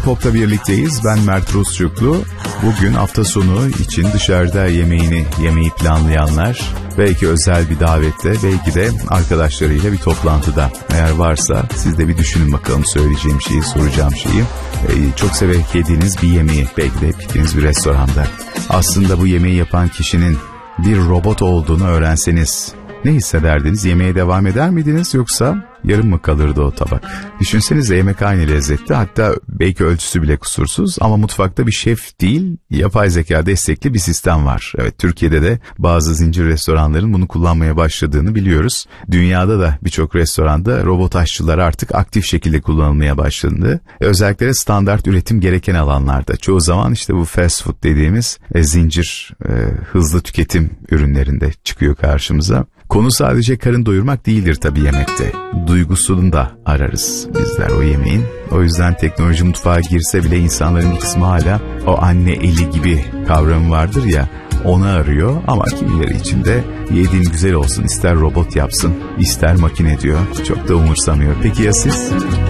Pop'ta birlikteyiz. Ben Mert Rusçuklu. Bugün hafta sonu için dışarıda yemeği planlayanlar, belki özel bir davette, belki de arkadaşlarıyla bir toplantıda. Eğer varsa siz de bir düşünün bakalım söyleyeceğim şeyi, soracağım şeyi. Çok severek yediğiniz bir yemeği, belki de gittiğiniz bir restoranda. Aslında bu yemeği yapan kişinin bir robot olduğunu öğrenseniz ne hissederdiniz? Yemeğe devam eder miydiniz, yoksa yarım mı kalırdı o tabak? Düşünsenize, yemek aynı lezzetli, hatta belki ölçüsü bile kusursuz ama mutfakta bir şef değil, yapay zeka destekli bir sistem var. Evet, Türkiye'de de bazı zincir restoranların bunu kullanmaya başladığını biliyoruz. Dünyada da birçok restoranda robot aşçılar artık aktif şekilde kullanılmaya başlandı. Özellikle standart üretim gereken alanlarda. Çoğu zaman işte bu fast food dediğimiz zincir hızlı tüketim ürünlerinde çıkıyor karşımıza. Konu sadece karın doyurmak değildir tabii yemekte. Duygusunu da ararız bizler o yemeğin. O yüzden teknoloji mutfağa girse bile insanların bir kısmı hala o anne eli gibi kavramı vardır ya, onu arıyor. Ama kimileri için de yediğim güzel olsun, ister robot yapsın, ister makine diyor. Çok da umursamıyor. Peki ya siz?